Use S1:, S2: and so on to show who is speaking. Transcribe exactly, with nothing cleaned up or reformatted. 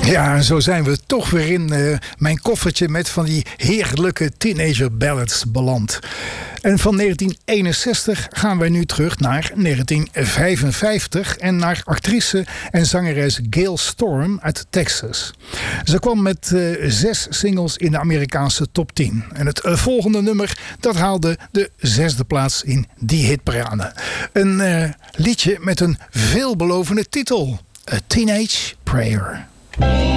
S1: Ja, en zo zijn we toch weer in uh, mijn koffertje met van die heerlijke teenager ballads beland. En van negentien eenenzestig gaan wij nu terug naar negentien vijfenvijftig en naar actrice en zangeres Gail Storm uit Texas. Ze kwam met uh, zes singles in de Amerikaanse top tien. En het uh, volgende nummer, dat haalde de zesde plaats in die hitparade. Een uh, liedje met een veelbelovende titel. A Teenage Prayer.